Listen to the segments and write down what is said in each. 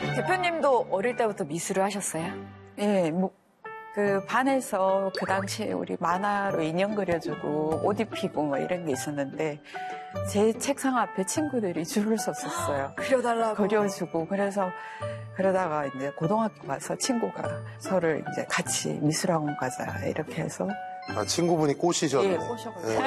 대표님도 어릴 때부터 미술을 하셨어요? 예, 그 반에서 그 당시에 우리 만화로 인형 그려주고 옷 입히고 뭐 이런 게 있었는데 제 책상 앞에 친구들이 줄을 섰었어요. 그려달라고. 그려주고 그래서 그러다가 이제 고등학교 가서 친구가 저를 이제 같이 미술학원 가자 이렇게 해서 아, 친구분이 꼬시셨네. 예, 꼬셔가지고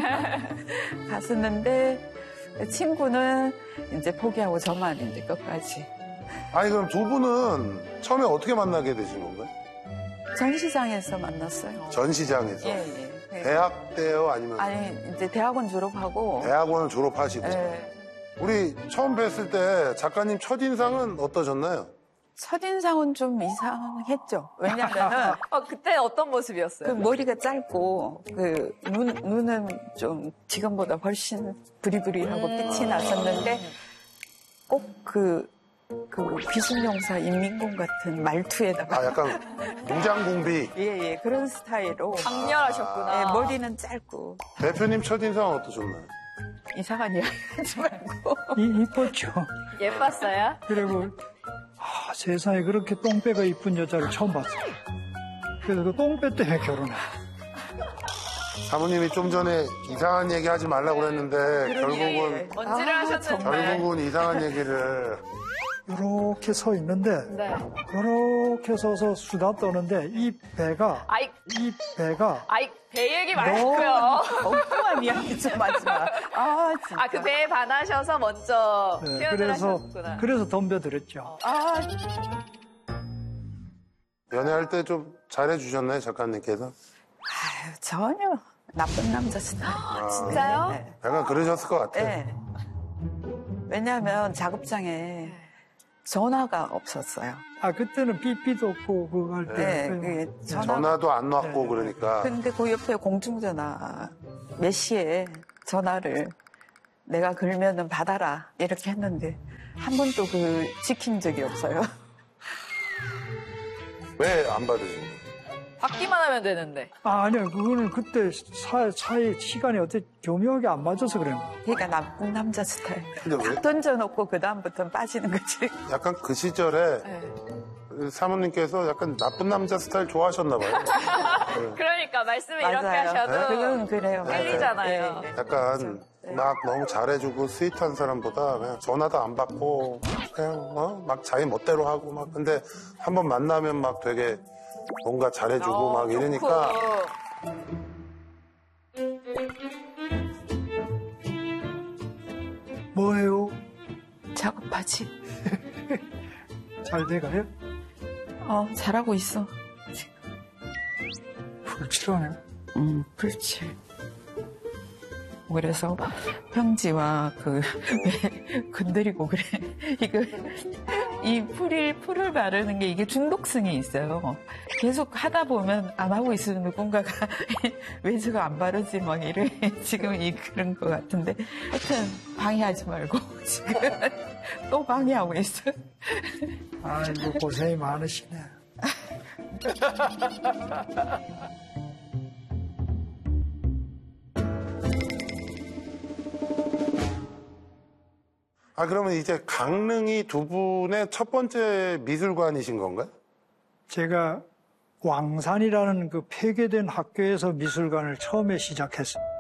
갔었는데 친구는 이제 포기하고 저만 이제 끝까지. 아니 그럼 두 분은 처음에 어떻게 만나게 되신 건가요? 전시장에서 만났어요. 전시장에서? 예. 대학 때요? 아니면? 아니 이제 대학원 졸업하고. 대학원을 졸업하시고. 예. 우리 처음 뵀을 때 작가님 첫인상은 어떠셨나요? 첫인상은 좀 이상했죠. 왜냐면은 그때 어떤 모습이었어요? 그 머리가 짧고 그 눈은 좀 지금보다 훨씬 부리부리하고 빛이 났었는데 꼭 그 비순용사 인민군 같은 말투에다가 아 약간 무장공비. 예 그런 스타일로 강렬하셨구나. 예, 머리는 짧고. 대표님 첫인상은 어떠셨나요? 이상한 이야기 하지 말고. 이뻤죠. 예뻤어요? 그리고 세상에 그렇게 똥배가 이쁜 여자를 처음 봤어요. 그래서 그 똥배 때문에 결혼해. 사모님이 좀 전에 이상한 얘기 하지 말라고 그랬는데 결국은 언지를 하셨는데. 결국은 이상한 얘기를. 이렇게 서 있는데 이렇게 서서 수다 떠는데 이 배가 배 얘기 말고요. 엉뚱한 이야기 좀 하지 마. 진짜. 그 배에 반하셔서 먼저 표현을 하셨구나. 그래서 덤벼들었죠. 연애할 때 좀 잘해주셨나요, 작가님께서? 전혀 나쁜 남자 스타일. 진짜요? 네. 약간 그러셨을 것 같아요. 네. 왜냐하면 작업장에 전화가 없었어요. 그때는 삐삐도 없고 그거 할 때. 네, 전화도 안 왔고 그러니까. 근데 그 옆에 공중전화 몇 시에 전화를 내가 걸면은 받아라 이렇게 했는데 한 번도 지킨 적이 없어요. 왜 안 받으신 거예요? 받기만 하면 되는데. 아니요, 그거는 그때 사이 시간이 어떻게 교묘하게 안 맞아서 그런 거예요. 그러니까 나쁜 남자 스타일. 근데 왜? 딱 던져놓고 그 다음부터는 빠지는 거지. 약간 그 시절에 사모님께서 약간 나쁜 남자 스타일 좋아하셨나 봐요. 그러니까 말씀을 맞아요. 이렇게 하셔도 그건 그래요. 끌리잖아요. 약간 막 너무 잘해주고 스윗한 사람보다 그냥 전화도 안 받고 그냥 막 자기 멋대로 하고 막 근데 한번 만나면 막 되게 뭔가 잘해주고 막 이러니까 뭐예요? 작업하지. 잘 돼가요? 잘하고 있어. 불칠하네. 불칠. 그래서 평지와 왜 건드리고 그래. 이 풀을 바르는 게 이게 중독성이 있어요. 계속 하다 보면 안 하고 있으면 누군가가 왜 저거 안 바르지 막 지금 그런 것 같은데 하여튼 방해하지 말고 지금 또 방해하고 있어. 아이고 고생이 많으시네. 그러면 이제 강릉이 두 분의 첫 번째 미술관이신 건가요? 제가 왕산이라는 그 폐교된 학교에서 미술관을 처음에 시작했어요.